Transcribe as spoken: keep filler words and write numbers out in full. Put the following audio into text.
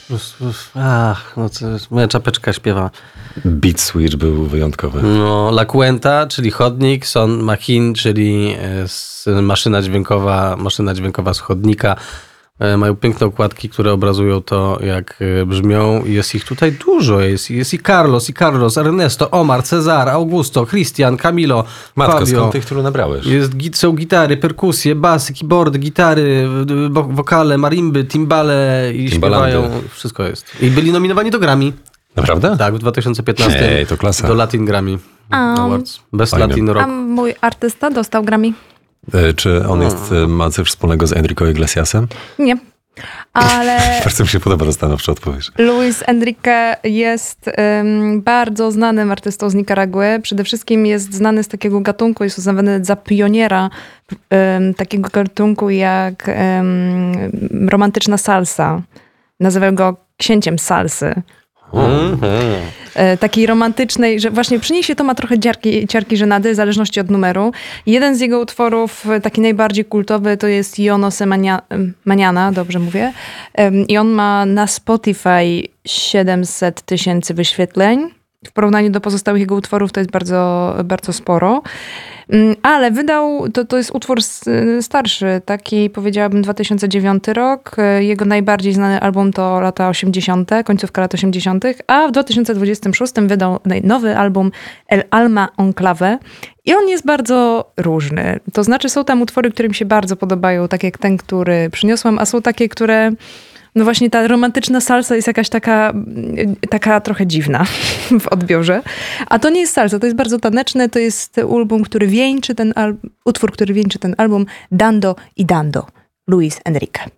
Ach, no to jest, moja czapeczka śpiewa. Beat Switch był wyjątkowy. No, La Cuenta, czyli chodnik, Son Machin, czyli maszyna dźwiękowa, maszyna dźwiękowa z chodnika. Mają piękne okładki, które obrazują to, jak brzmią. Jest ich tutaj dużo. Jest, jest i Carlos, i Carlos, Ernesto, Omar, Cezar, Augusto, Christian, Camilo, Matko, Fabio. skąd tych tylu nabrałeś? Jest, są gitary, perkusje, basy, keyboardy, gitary, wokale, marimby, timbale i Timbalandy. śpiewają. Wszystko jest. I byli nominowani do Grammy. Naprawdę? Tak, w dwa tysiące piętnastym. Ej, to klasa. Do Latin Grammy Um, Awards. Best Fajne. Latin Rock. A mój artysta dostał Grammy? E, Czy on jest, e, ma coś wspólnego z Enrico Iglesiasem? Nie. Ale Bardzo mi się podoba ta stanowcza odpowiedź. Luis Enrique jest um, bardzo znanym artystą z Nikaragły. Przede wszystkim jest znany z takiego gatunku, jest uznawany za pioniera um, takiego gatunku jak um, romantyczna salsa. Nazywają go księciem salsy. Mhm. E, takiej romantycznej, że właśnie przy niej się to ma trochę ciarki, ciarki żenady, w zależności od numeru. Jeden z jego utworów, taki najbardziej kultowy, to jest Yo no sé maña- Mañana, dobrze mówię. Em, I on ma na Spotify siedemset tysięcy wyświetleń. W porównaniu do pozostałych jego utworów to jest bardzo, bardzo sporo. Mm, Ale wydał, to, to jest utwór s- starszy, taki powiedziałabym dwa tysiące dziewiąty rok. Jego najbardziej znany album to lata osiemdziesiąte, końcówka lat osiemdziesiątych, a w dwa tysiące dwudziestym szóstym wydał naj- nowy album El Alma Enclave. I on jest bardzo różny. To znaczy są tam utwory, które mi się bardzo podobają, tak jak ten, który przyniosłam, a są takie, które... No właśnie ta romantyczna salsa jest jakaś taka, taka trochę dziwna w odbiorze. A to nie jest salsa, to jest bardzo taneczne, to jest album, który wieńczy ten al- utwór, który wieńczy ten album, Dando i Dando, Luis Enrique.